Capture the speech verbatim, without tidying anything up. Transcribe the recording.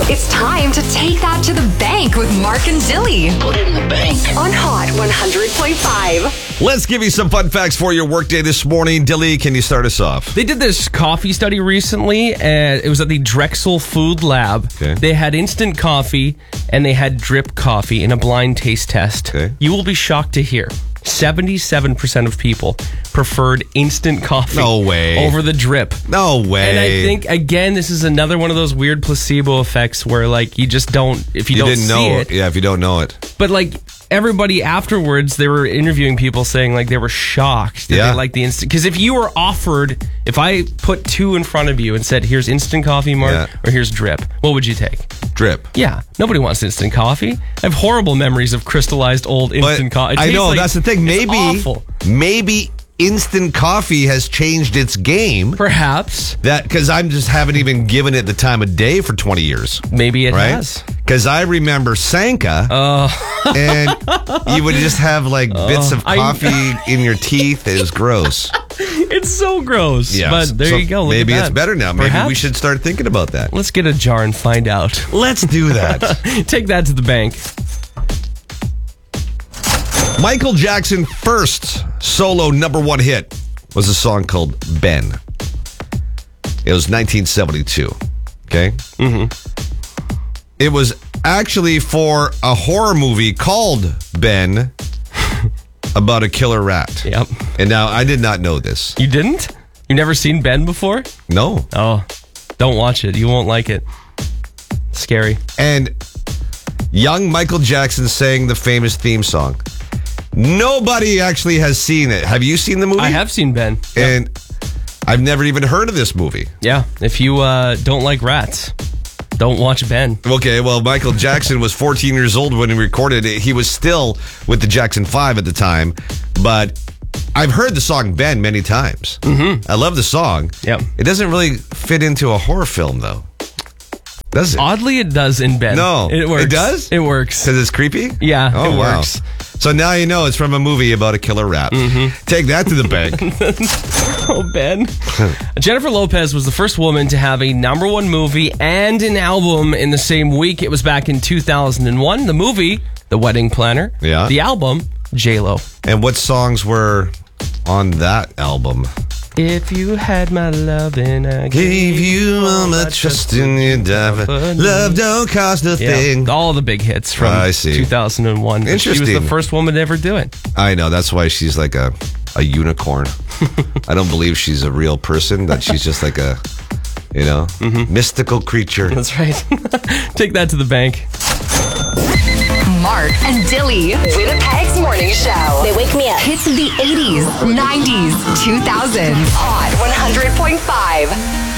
It's time to take that to the bank with Mark and Dilly. Put it in the bank. On Hot one hundred point five. Let's give you some fun facts for your workday this morning. Dilly, can you start us off? They did this coffee study recently, and it was at the Drexel Food Lab. Okay. They had instant coffee, and they had drip coffee in a blind taste test. Okay. You will be shocked to hear seventy-seven percent of people preferred instant coffee No way. over the drip. No way. And I think, again, this is another one of those weird placebo effects where, like, you just don't, if you, you don't didn't see know it. Yeah, if you don't know it. But, like, everybody afterwards, they were interviewing people saying, like, they were shocked that Yeah. they liked the instant. Because if you were offered, if I put two in front of you and said, here's instant coffee, Mark, Yeah. or here's drip, what would you take? Drip. Yeah, nobody wants instant coffee. I have horrible memories of crystallized old instant coffee. I know, that's the thing. Maybe, awful. maybe instant coffee has changed its game. Perhaps. That because I just haven't even given it the time of day for twenty years. Maybe it Right? has. Because I remember Sanka, and you would just have like bits of I- coffee in your teeth. It was gross. It's so gross. Yeah, But there so you go. Look maybe at it's that. better now. Maybe we Perhaps. should start thinking about that. Let's get a jar and find out. Let's do that. Take that to the bank. Michael Jackson's first solo number one hit was a song called Ben. It was nineteen seventy-two. Okay? Mm-hmm. It was actually for a horror movie called Ben about a killer rat. Yep. And now I did not know this. You didn't? You never seen Ben before? No. Oh, don't watch it. You won't like it. Scary. And young Michael Jackson sang the famous theme song. Nobody actually has seen it. Have you seen the movie? I have seen Ben. And I've never even heard of this movie. Yeah. If you uh, don't like rats, don't watch Ben. Okay, well, Michael Jackson was fourteen years old when he recorded it. He was still with the Jackson five at the time, but I've heard the song Ben many times. Mm-hmm. I love the song. Yep. It doesn't really fit into a horror film, though. Does it? Oddly, it does in Ben. No. It works. It does? It works. Because it's creepy? Yeah, Oh, it wow. works. So now you know it's from a movie about a killer rat. Mm-hmm. Take that to the bank. Oh, Ben. Jennifer Lopez was the first woman to have a number one movie and an album in the same week. It was back in two thousand one. The movie, The Wedding Planner. Yeah. The album, J-Lo. And what songs were on that album? If you had my love and I Gave you all my trust in your dive. Love don't cost a Yeah, thing. all the big hits from I see. two thousand one. She was Interesting. the first woman to ever do it. I know. That's why she's like a, a unicorn. I don't believe she's a real person, that she's just like a, you know, mystical creature. That's right. Take that to the bank. Mark and Dilly. Winnipeg's morning show. They wake me up. Hits of the eighties, nineties, two thousands. Hot one hundred point five.